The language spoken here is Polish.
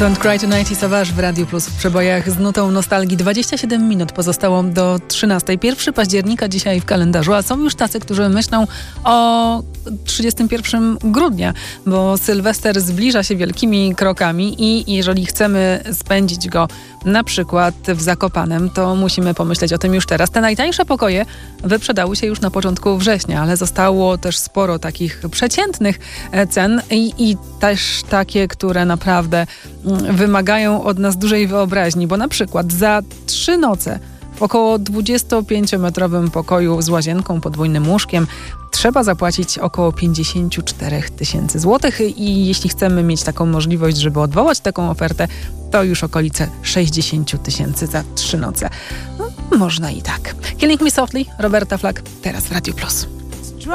Don't Cry Tonight i Savage w Radiu Plus w przebojach z nutą nostalgii. 27 minut pozostało do 13. 1 października dzisiaj w kalendarzu, a są już tacy, którzy myślą o 31 grudnia, bo Sylwester zbliża się wielkimi krokami i jeżeli chcemy spędzić go na przykład w Zakopanem, to musimy pomyśleć o tym już teraz. Te najtańsze pokoje wyprzedały się już na początku września, ale zostało też sporo takich przeciętnych cen i też takie, które naprawdę wymagają od nas dużej wyobraźni, bo na przykład za 3 noce w około 25-metrowym pokoju z łazienką, podwójnym łóżkiem trzeba zapłacić około 54 000 złotych i jeśli chcemy mieć taką możliwość, żeby odwołać taką ofertę, to już okolice 60 000 za 3 noce. No, można i tak. Killing Me Softly, Roberta Flack, teraz w Radiu Plus.